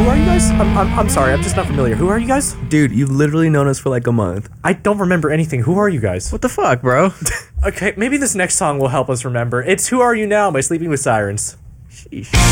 who are you guys? I'm sorry, I'm just not familiar. Who are you guys? Dude, you've literally known us for like a month. I don't remember anything. Who are you guys? What the fuck, bro? Okay, maybe this next song will help us remember. It's Who Are You Now by Sleeping with Sirens. Sheesh.